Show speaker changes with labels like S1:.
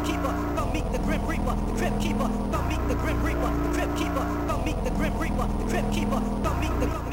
S1: crypt keeper, come meet the grim reaper, the crypt keeper, come meet the grim reaper, the crypt keeper, come meet the grim reaper, the crypt keeper, come meet the